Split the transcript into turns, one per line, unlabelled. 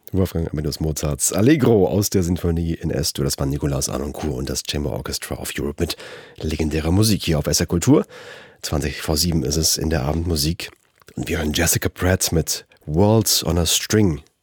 Wolfgang Amadeus Mozarts Allegro aus der Sinfonie in S-Dur. Das war Nikolaus Harnoncourt und das Chamber Orchestra of Europe mit legendärer Musik hier auf SR Kultur. 20 vor 7 ist es in der Abendmusik. Und wir hören Jessica Pratt mit Waltz on a String.